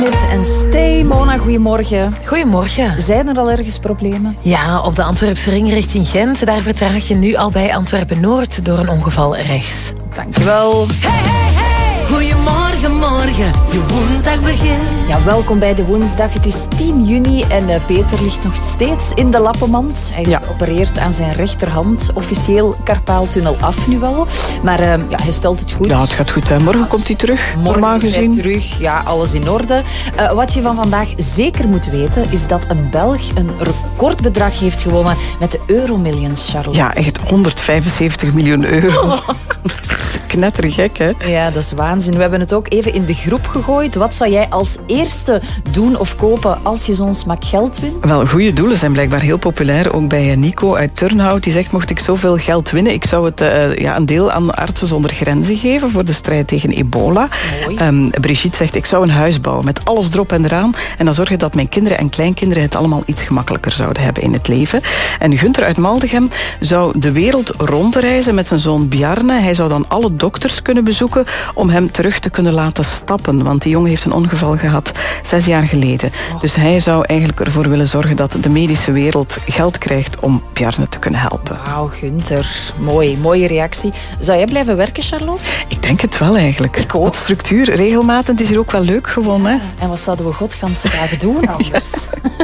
En Stay, Mona, goedemorgen. Goedemorgen. Zijn er al ergens problemen? Ja, op de Antwerpse ring richting Gent. Daar vertraag je nu al bij Antwerpen-Noord door een ongeval rechts. Dankjewel. Hey, hey, hey. Goedemorgen, morgen. Je woensdag begint. Ja, welkom bij de woensdag. Het is 10 juni en Peter ligt nog steeds in de lappenmand. Hij is geopereerd aan zijn rechterhand. Officieel carpaaltunnel af nu wel. Maar hij stelt het goed. Ja, het gaat goed. Hè. Morgen komt hij terug, Morgen is gezien. hij terug. Ja, alles in orde. Wat je van vandaag zeker moet weten, is dat een Belg een recordbedrag heeft gewonnen met de Euromillions, Charlotte. Ja, echt 175 miljoen euro. Dat is knettergek, hè? Ja, dat is waanzin. We hebben het ook even in de groep gegooid. Wat zou jij als eerste doen of kopen als je zo'n smak geld wint? Wel, goede doelen zijn blijkbaar heel populair. Ook bij Nico uit Turnhout. Die zegt, mocht ik zoveel geld winnen, ik zou het een deel aan Artsen zonder Grenzen geven voor de strijd tegen ebola. Brigitte zegt, ik zou een huis bouwen met alles erop en eraan. En dan zorgen dat mijn kinderen en kleinkinderen het allemaal iets gemakkelijker zouden hebben in het leven. En Gunther uit Maldegem zou de wereld rondreizen met zijn zoon Bjarne. Hij zou dan alle dokters kunnen bezoeken om hem terug te kunnen laten stappen. Want die jongen heeft een ongeval gehad 6 jaar geleden. Dus hij zou eigenlijk ervoor willen zorgen dat de medische wereld geld krijgt om Bjarne te kunnen helpen. Wauw, Gunther. Mooi, mooie reactie. Zou jij blijven werken, Charlotte? Ik denk het wel eigenlijk. Ik ook. Wat structuur, regelmaat, het is hier ook wel leuk gewoon. Hè? En wat zouden we godganse dagen doen anders?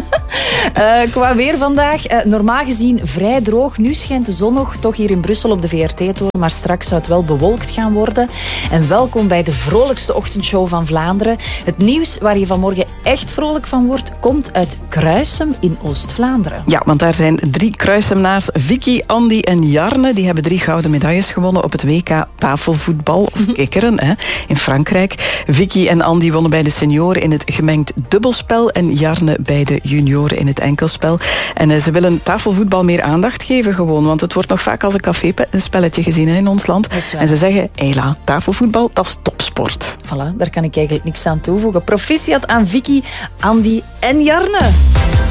Qua weer vandaag, normaal gezien vrij droog. Nu schijnt de zon nog, toch hier in Brussel op de VRT-toren, maar straks zou het wel bewolkt gaan worden. En welkom bij de vrolijkste ochtendshow van Vlaanderen. Het nieuws waar je vanmorgen echt vrolijk van wordt, komt uit Kruisem in Oost-Vlaanderen. Ja, want daar zijn 3 Kruisemenaars, Vicky, Andy en Jarne. Die hebben 3 gouden medailles gewonnen op het WK tafelvoetbal, of kikkeren, in Frankrijk. Vicky en Andy wonnen bij de senioren in het gemengd dubbelspel en Jarne bij de junioren in het enkelspel. En ze willen tafelvoetbal meer aandacht geven gewoon, want het wordt nog vaak als een café-spelletje gezien in ons land. En ze zeggen, hela, tafelvoetbal, dat is topsport. Voilà, daar kan ik eigenlijk niks aan toevoegen. Proficiat aan Vicky, Andy en Jarne.